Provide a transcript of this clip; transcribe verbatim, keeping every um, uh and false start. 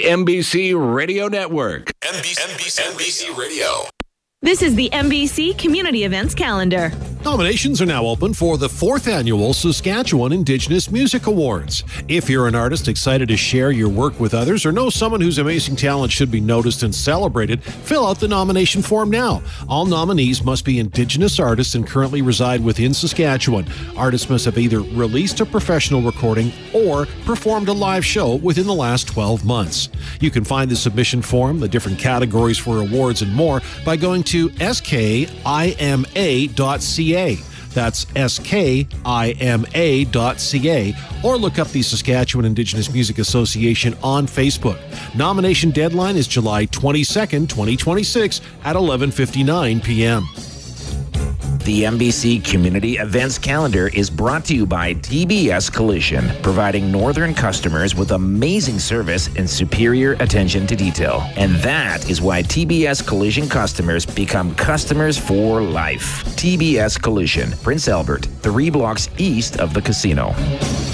N B C Radio Network. N B C, N B C, N B C Radio. This is the N B C Community Events Calendar. Nominations are now open for the fourth annual Saskatchewan Indigenous Music Awards. If you're an artist excited to share your work with others or know someone whose amazing talent should be noticed and celebrated, fill out the nomination form now. All nominees must be Indigenous artists and currently reside within Saskatchewan. Artists must have either released a professional recording or performed a live show within the last twelve months. You can find the submission form, the different categories for awards, and more by going to S K I M A dot C A. That's S K I M A dot C A, or look up the Saskatchewan Indigenous Music Association on Facebook. Nomination deadline is July twenty-second, twenty twenty-six at eleven fifty-nine p.m. The N B C Community Events Calendar is brought to you by T B S Collision, providing northern customers with amazing service and superior attention to detail. And that is why T B S Collision customers become customers for life. T B S Collision, Prince Albert, three blocks east of the casino.